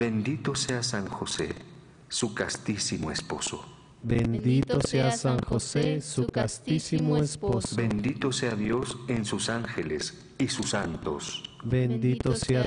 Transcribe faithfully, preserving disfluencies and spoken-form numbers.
Bendito sea San José, su castísimo esposo. Bendito sea San José, su castísimo esposo. Bendito sea Dios en sus ángeles y sus santos. Bendito sea